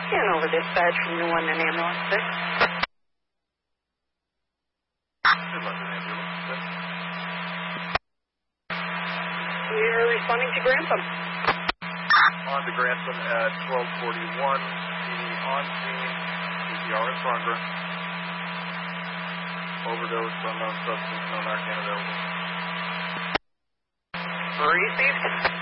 Hanover dispatch from New London Ambulance 6. New London Ambulance 6. We are responding to Grantham. On to Grantham at 1241. On scene. CPR in progress. Overdose, unknown substance, no Narcan available. Received.